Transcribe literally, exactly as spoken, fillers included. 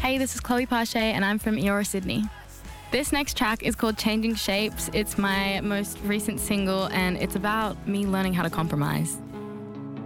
Hey, this is Chloe Pache and I'm from Eora, Sydney. This next track is called Changing Shapes. It's my most recent single and it's about me learning how to compromise.